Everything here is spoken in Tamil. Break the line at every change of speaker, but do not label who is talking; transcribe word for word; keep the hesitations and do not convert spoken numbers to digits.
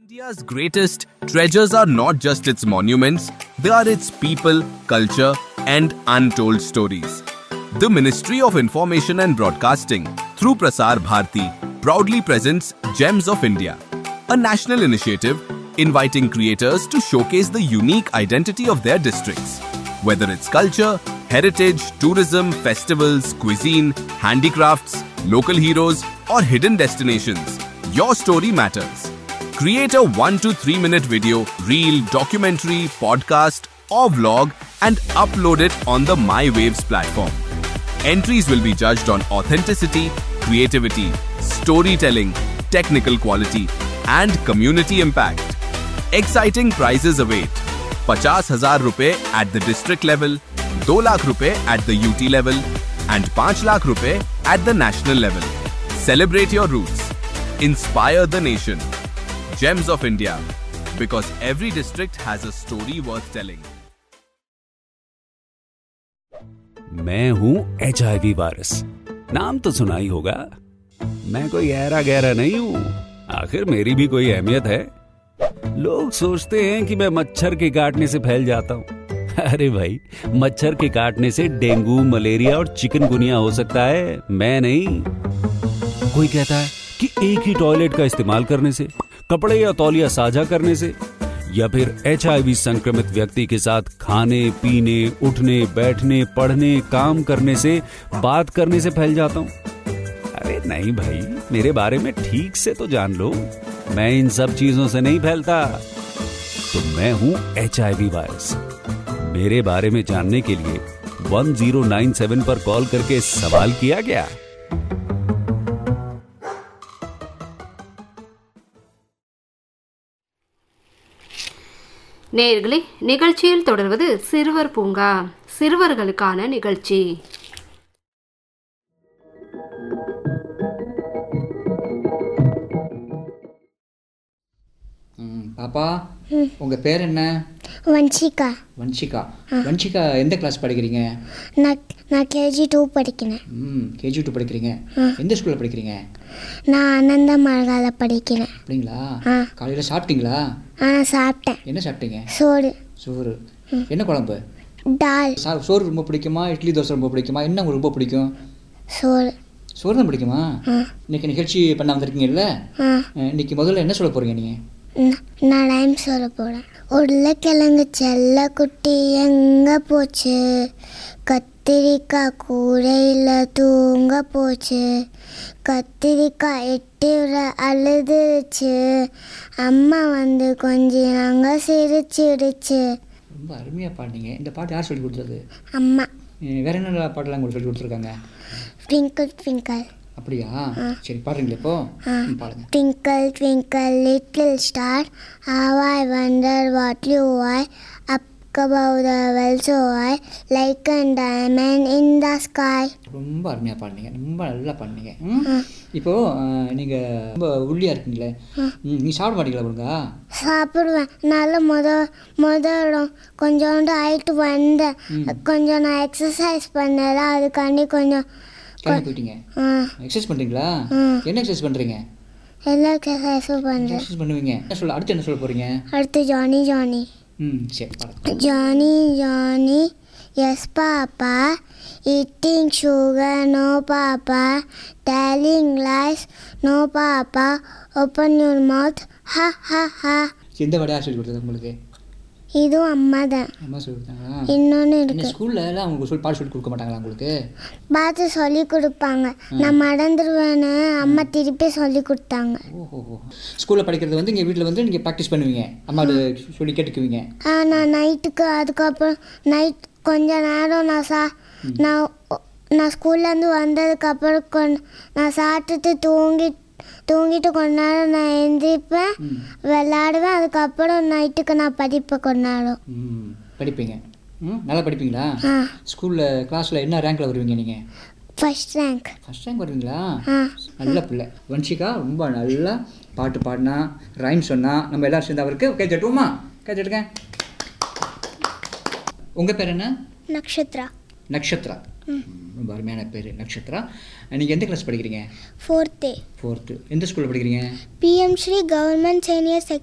India's greatest treasures are not just its monuments, they are its people, culture, and untold stories. The Ministry of Information and Broadcasting, through Prasar Bharati, proudly presents Gems of India, a national initiative inviting creators to showcase the unique identity of their districts. Whether it's culture, heritage, tourism, festivals, cuisine, handicrafts, local heroes, or hidden destinations, your story matters. Create a one to three minute video, reel, documentary, podcast, or vlog and upload it on the MyWaves platform. Entries will be judged on authenticity, creativity, storytelling, technical quality, and community impact. Exciting prizes await. पचास हजार रुपए at the district level, दो लाख रुपए at the U T level, and पाँच लाख रुपए at the national level. Celebrate your roots. Inspire the nation. Gems of India, because every district has a story worth telling.
मैं हूं एच आई वी वायरस, नाम तो सुना ही होगा। मैं कोई ऐरा गहरा नहीं हूं, आखिर मेरी भी कोई अहमियत है। लोग सोचते हैं कि मैं मच्छर के काटने से फैल जाता हूं। अरे भाई, मच्छर के काटने से डेंगू, मलेरिया और चिकनगुनिया हो सकता है, मैं नहीं। कोई कहता है कि एक ही टॉयलेट का इस्तेमाल करने से, कपड़े या तौलिया साझा करने से, या फिर एच आई वी संक्रमित व्यक्ति के साथ खाने, पीने, उठने, बैठने, पढ़ने, काम करने से, बात करने से फैल जाता हूं। अरे नहीं भाई, मेरे बारे में ठीक से तो जान लो। मैं इन सब चीजों से नहीं फैलता। तो मैं हूं एच आई वी वायरस। मेरे बारे में जानने के लिए वन ज़ीरो नाइन सेवन पर कॉल करके सवाल किया गया।
நேயர்களே, நிகழ்ச்சியில் தொடர்வது சிறுவர் பூங்கா, சிறுவர்களுக்கான நிகழ்ச்சி.
பாப்பா, உங்க பேர் என்ன?
வன்ஷிகா.
வன்ஷிகா. வன்ஷிகா எந்த கிளாஸ் படிக்கிறீங்க?
நான் நான் கேஜி டூ படிக்கிறேன்.
ம், கேஜி டூ படிக்கிறீங்க. எந்த ஸ்கூல்ல படிக்கிறீங்க?
நான் ஆனந்த மழகால படிக்கிறேன்.
அப்படிங்களா? காலையில் சாப்பிட்டீங்களா?
ஆ, சாப்பிட்டேன்.
என்ன சாப்பிட்டீங்க?
சோறு.
சோறு. என்ன குழம்பு?
டால்.
சோறு ரொம்ப பிடிக்குமா, இட்லி தோசை ரொம்ப பிடிக்குமா, என்ன உங்களுக்கு ரொம்ப பிடிக்கும்?
சோறு.
சோறு தான் பிடிக்குமா? இன்னைக்கு நிகழ்ச்சி பண்ண வந்திருக்கீங்கல்ல, இன்னைக்கு முதல்ல என்ன சொல்ல போறீங்க நீங்க?
நான் டைம் சொல்ல போகிறேன். உருளைக்கிழங்கு செல்ல குட்டி எங்கே போச்சு, கத்திரிக்காய் கூடையில் தூங்க போச்சு, கத்திரிக்காய் எட்டி விட அழுதுருச்சு, அம்மா வந்து கொஞ்சம் நாங்கள் சிரிச்சிடுச்சு.
ரொம்ப அருமையாக பாடினீங்க. இந்த பாட்டு யார் சொல்லி கொடுத்தது?
அம்மா.
வேற என்ன பாட்டெல்லாம் உங்களுக்கு சொல்லி கொடுத்துருக்காங்க?
Twinkle twinkle.
அப்படியா? சரி, பாடுறீங்களா இப்போ? பாடுங்க.
Twinkle twinkle little star, how I wonder what you are, up above the world so high, like a diamond in the sky.
ரொம்ப அருமையாக பாடுனீங்க, ரொம்ப நல்லா பாடுனீங்க. இப்போ நீங்க ரொம்ப உள்ளியா இருக்கீங்களே, நீ சாப்பிட மாட்டீங்களா? ஒழுங்கா
சாப்பிடுவேன். நல்ல முத முதலும் கொஞ்சோண்டு ஆயிட்டு வந்தேன். கொஞ்சம் நான் எக்ஸசைஸ் பண்ணல, அதுக்காண்டி கொஞ்சம்
போயிட்டீங்க. எக்ஸசைஸ் பண்றீங்களா? என்ன எக்ஸசைஸ் பண்றீங்க?
எல்லா எக்ஸசைஸும் பண்றேன்.
எக்ஸசைஸ் பண்ணுவீங்க. என்ன சொல்ல அடுத்து என்ன சொல்ல போறீங்க?
அடுத்து ஜானி ஜானி.
ம், சரி பாருங்க.
Johnny Johnny yes papa, eating sugar no papa, telling lies no papa, open your mouth ha ha ha.
எந்த வடையா சொல்லி கொடுத்தது உங்களுக்கு?
இதுவும் அம்மா தான்.
அம்மா சொல்லி கொடுத்தாங்களா?
இன்னொன்று இருக்கு.
ஸ்கூல்ல எல்லாம் உங்களுக்கு சொல்லி பாட்டு சொல்லி கொடுக்க மாட்டாங்களா உங்களுக்கு?
பார்த்து சொல்லி கொடுப்பாங்க. நான் மறந்துடுவேன்னு அம்மா திருப்பி சொல்லி கொடுத்தாங்க.
ஓஹோ. ஸ்கூலில் படிக்கிறது வந்து இங்கே வீட்டில் வந்து நீங்கள் ப்ராக்டிஸ் பண்ணுவீங்க, அம்மா சொல்லி கேட்டுக்குவீங்க.
ஆ, நான் நைட்டுக்கு அதுக்கப்புறம் நைட் கொஞ்ச நேரம் நான் சா நான் நான் ஸ்கூல்லேருந்து வந்ததுக்கப்புறம் கொண்டு நான் சாப்பிட்டுட்டு தூங்கி தூங்கிட்டு கொஞ்ச நேரம் நான் எழுந்திரிப்பேன், விளையாடுவேன். அதுக்கப்புறம் நைட்டுக்கு நான் படிப்பேன் கொஞ்ச நேரம்.
படிப்பீங்க? ம், நல்லா படிப்பீங்களா? ஸ்கூலில் கிளாஸில் என்ன ரேங்க்கில் வருவீங்க நீங்கள்?
First rank.
ஃபர்ஸ்ட் ரேங்க் வருவீங்களா? நல்ல பிள்ளை. வன்ஷிகா ரொம்ப நல்லா பாட்டு பாடினா, ரைம் சொன்னா, நம்ம எல்லாரும் சேர்ந்து அவருக்கு கை தட்டுவோமா? கை தட்டுங்க. உங்கள் பேர் என்ன?
நக்ஷத்ரா.
நக்ஷத்ரா. ரொம்ப அருமையான பேர் நக்ஷத்ரா. நீங்கள் எந்த கிளாஸ் படிக்கிறீங்க?
ஃபோர்த்து.
ஃபோர்த்து. எந்த ஸ்கூலில் படிக்கிறீங்க?
PM Sri government senior